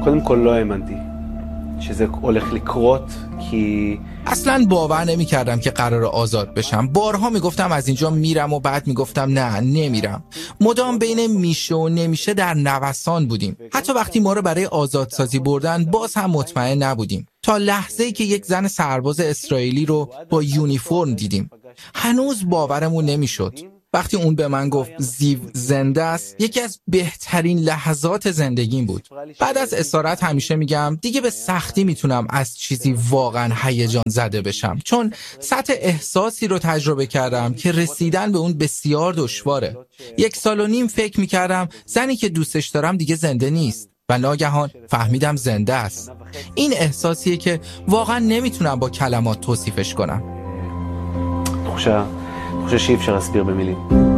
קודם כל לא האמנתי שזה הולך לקרות, כי اصلا باور نمی کردم که قرار آزاد بشم. بارها می گفتم از اینجا میرم و بعد می گفتم نه نمیرم. مدام بین میشه و نمیشه در نوسان بودیم. حتی وقتی ما رو برای آزادسازی بردن باز هم مطمئن نبودیم، تا لحظه‌ای که یک زن سرباز اسرائیلی رو با یونیفرم دیدیم. هنوز باورمون نمیشد. وقتی اون به من گفت زیو زنده است، یکی از بهترین لحظات زندگیم بود. بعد از اسارت همیشه میگم دیگه به سختی میتونم از چیزی واقعا هیجان زده بشم، چون سطح احساسی رو تجربه کردم که رسیدن به اون بسیار دشواره. 1.5 سال فکر میکردم زنی که دوستش دارم دیگه زنده نیست و ناگهان فهمیدم زنده است. این احساسیه که واقعا نمیتونم با کلمات توصیفش کنم. תחושה שאי אפשר להסביר במילים.